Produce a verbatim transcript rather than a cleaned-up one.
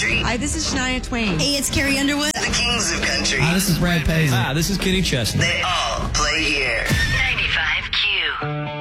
country. Hi, this is Shania Twain. Hey, it's Carrie Underwood. The kings of country. Hi, this is Brad Paisley. Hi, this is Kenny Chesney. They all play here. ninety-five Q.